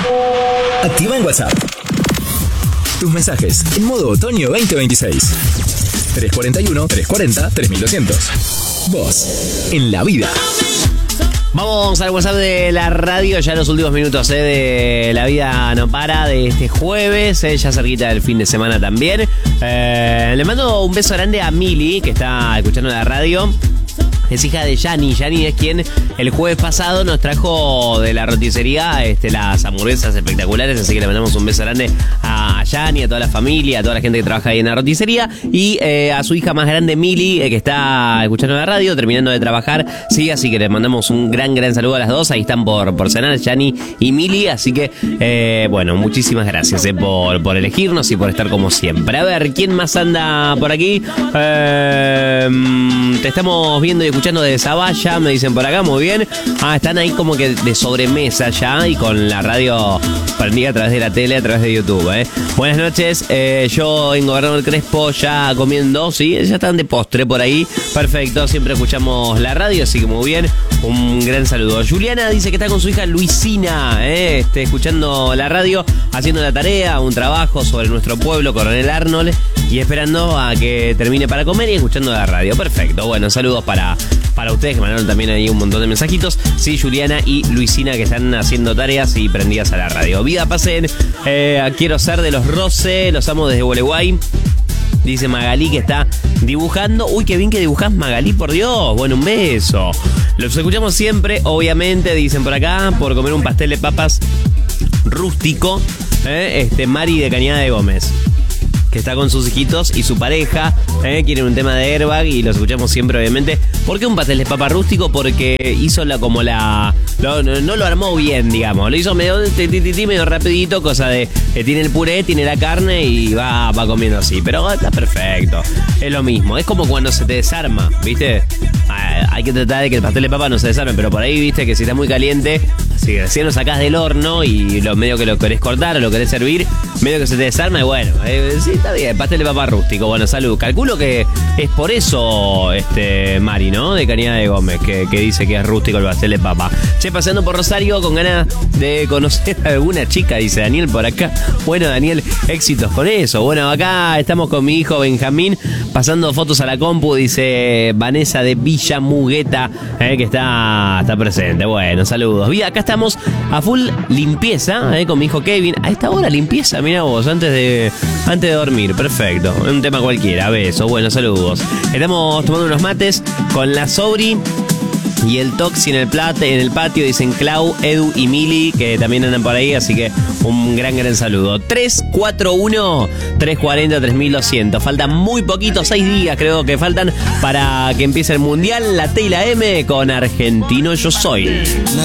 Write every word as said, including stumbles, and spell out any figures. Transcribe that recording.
Activa en WhatsApp tus mensajes en modo otoño veinte veintiséis. tres cuarenta y uno, tres cuarenta, tres mil doscientos. Vos, en la vida. Vamos al WhatsApp de la radio, ya en los últimos minutos eh, de La Vida No Para, de este jueves, eh, ya cerquita del fin de semana también. Eh, le mando un beso grande a Mili, que está escuchando la radio. Es hija de Yani. Yani es quien el jueves pasado nos trajo de la roticería este, las hamburguesas espectaculares. Así que le mandamos un beso grande a Yani, a toda la familia, a toda la gente que trabaja ahí en la roticería. Y eh, a su hija más grande, Mili, eh, que está escuchando la radio, terminando de trabajar. Sí, así que le mandamos un gran, gran saludo a las dos. Ahí están por, por cenar, Yani y Mili. Así que, eh, bueno, muchísimas gracias eh, por, por elegirnos y por estar como siempre. A ver, ¿quién más anda por aquí? Eh, te estamos viendo y escuchando de Zavalla, me dicen por acá, muy bien. Ah, están ahí como que de sobremesa ya y con la radio prendida a través de la tele, a través de YouTube, ¿eh? Buenas noches, eh, yo en Gobernador Crespo ya comiendo, sí, ya están de postre por ahí. Perfecto, siempre escuchamos la radio, así que muy bien. Un gran saludo. Juliana dice que está con su hija Luisina, ¿eh? este, escuchando la radio, haciendo la tarea, un trabajo sobre nuestro pueblo, Coronel Arnold, y esperando a que termine para comer y escuchando la radio. Perfecto, bueno, saludos para, para ustedes que mandaron también ahí un montón de mensajitos. Sí, Juliana y Luisina que están haciendo tareas y prendidas a la radio. Vida, pasen, eh, quiero ser de los Roce, los amo desde Gualeguay. Dice Magalí que está dibujando. Uy, qué bien que dibujás, Magalí, por Dios. Bueno, un beso. Los escuchamos siempre, obviamente, dicen por acá, por comer un pastel de papas rústico. ¿eh? Este, Mari de Cañada de Gómez, que está con sus hijitos y su pareja, ¿eh? quieren un tema de Airbag y los escuchamos siempre, obviamente. ¿Por qué un pastel de papa rústico? Porque hizo la como la... Lo, no, no lo armó bien, digamos. Lo hizo medio, medio rapidito, cosa de... Eh, tiene el puré, tiene la carne y va, va comiendo así. Pero está perfecto. Es lo mismo. Es como cuando se te desarma, ¿viste? Ah, hay que tratar de que el pastel de papa no se desarme, pero por ahí, ¿viste? Que si está muy caliente, si recién lo sacás del horno y lo medio que lo querés cortar o lo querés servir, medio que se te desarma y bueno, eh, sí, está bien, pastel de papa rústico. Bueno, salud. Calculo que es por eso, este Mari, ¿no? De Cañada de Gómez, que, que dice que es rústico el pastel de papa. Che, pasando por Rosario con ganas de conocer a alguna chica, dice Daniel por acá. Bueno, Daniel, éxitos con eso. Bueno, acá estamos con mi hijo Benjamín, pasando fotos a la compu, dice Vanessa de Villa Mugueta, eh, que está, está presente. Bueno, saludos. Vida, acá estamos a full limpieza, eh, con mi hijo Kevin. A esta hora limpieza, mira vos, antes de, antes de dormir. Perfecto, un tema cualquiera. Besos, bueno, saludos. Estamos tomando unos mates con la Sobri y el Toxi en el plat, en el patio, dicen Clau, Edu y Mili, que también andan por ahí, así que un gran, gran saludo. tres cuatro uno, tres cuarenta, tres mil doscientos. Faltan muy poquitos, seis días creo que faltan para que empiece el Mundial. La T y la M con Argentino Yo Soy.